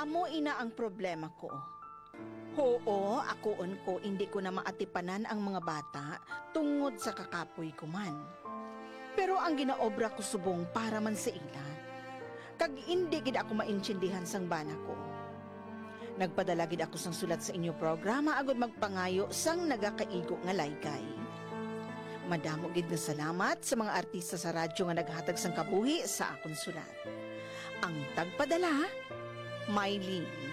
Amo ina ang problema ko. Oo, akoon ko hindi ko na maatipanan ang mga bata tungod sa kakapoy ko man. Pero ang ginaobra ko subong para man sa ila. Kag hindi gid ako maintindihan sang bana ko. Nagpadala gid ako sang sulat sa inyo programa agud magpangayo sang nagakaigo nga laygay. Madamo gid nga salamat sa mga artista sa radyo nga naghatag sang kabuhi sa akong sulat. Ang tagpadala, Mylene.